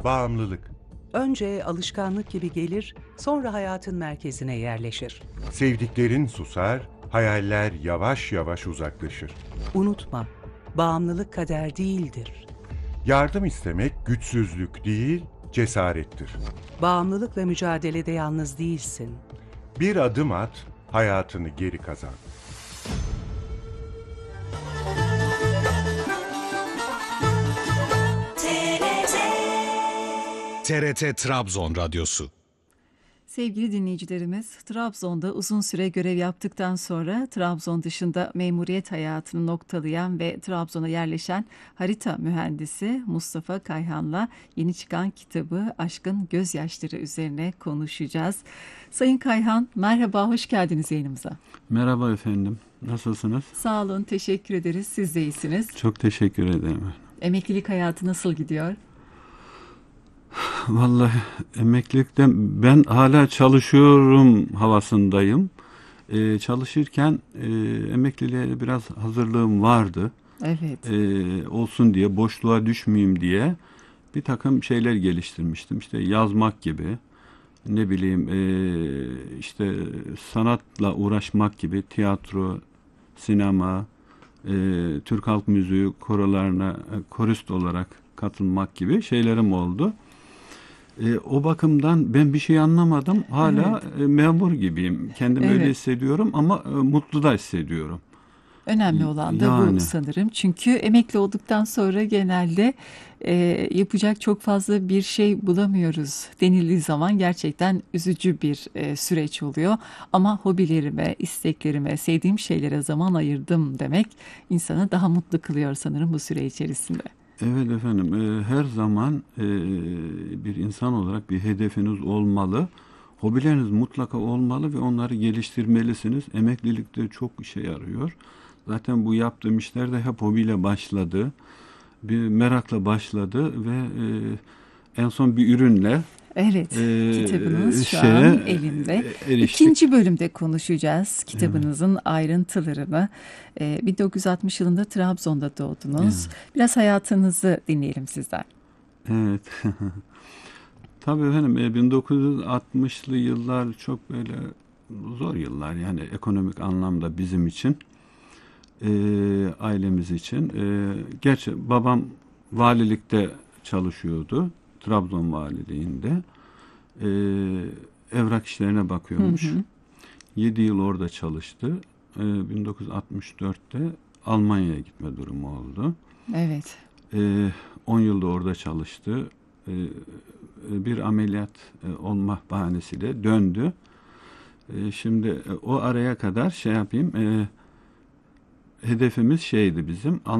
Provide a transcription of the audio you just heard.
Bağımlılık. Önce alışkanlık gibi gelir, sonra hayatın merkezine yerleşir. Sevdiklerin susar, hayaller yavaş yavaş uzaklaşır. Unutma, bağımlılık kader değildir. Yardım istemek güçsüzlük değil, cesarettir. Bağımlılıkla mücadelede yalnız değilsin. Bir adım at, hayatını geri kazan. TRT Trabzon Radyosu. Sevgili dinleyicilerimiz, Trabzon'da uzun süre görev yaptıktan sonra Trabzon dışında memuriyet hayatını noktalayan ve Trabzon'a yerleşen harita mühendisi Mustafa Kayhan'la yeni çıkan kitabı Aşkın Gözyaşları üzerine konuşacağız. Sayın Kayhan, merhaba, hoş geldiniz yayınımıza. Merhaba efendim, nasılsınız? Sağ olun, teşekkür ederiz. Siz de iyisiniz. Çok teşekkür ederim. Emeklilik hayatı nasıl gidiyor? Vallahi emeklilikten ben hala çalışıyorum havasındayım. Çalışırken emekliliğe biraz hazırlığım vardı. Evet. Olsun diye, boşluğa düşmeyeyim diye bir takım şeyler geliştirmiştim. İşte yazmak gibi, ne bileyim işte sanatla uğraşmak gibi, tiyatro, sinema, Türk halk müziği korolarına korist olarak katılmak gibi şeylerim oldu. O bakımdan ben bir şey anlamadım. Hala memur gibiyim. Kendimi öyle hissediyorum ama mutlu da hissediyorum. Önemli olan da bu sanırım. Çünkü emekli olduktan sonra genelde yapacak çok fazla bir şey bulamıyoruz denildiği zaman gerçekten üzücü bir süreç oluyor. Ama hobilerime, isteklerime, sevdiğim şeylere zaman ayırdım demek insanı daha mutlu kılıyor sanırım bu süre içerisinde. Evet efendim, her zaman bir insan olarak bir hedefiniz olmalı. Hobileriniz mutlaka olmalı ve onları geliştirmelisiniz. Emeklilikte çok işe yarıyor. Zaten bu yaptığım işler de hep hobiyle başladı. Bir merakla başladı ve en son bir ürünle kitabınız şu an elimde. Eriştik. İkinci bölümde konuşacağız kitabınızın ayrıntılarını. 1960 yılında Trabzon'da doğdunuz. Biraz hayatınızı dinleyelim sizden. Evet. Tabii efendim 1960'lı yıllar çok böyle zor yıllar, yani ekonomik anlamda bizim için, ailemiz için. Gerçi babam valilikte çalışıyordu. Trabzon valiliğinde. Evrak işlerine bakıyormuş. 7 yıl orada çalıştı. 1964'te Almanya'ya gitme durumu oldu. Evet. 10 yılda orada çalıştı. Bir ameliyat olma bahanesiyle döndü. Şimdi o araya kadar hedefimiz şeydi bizim,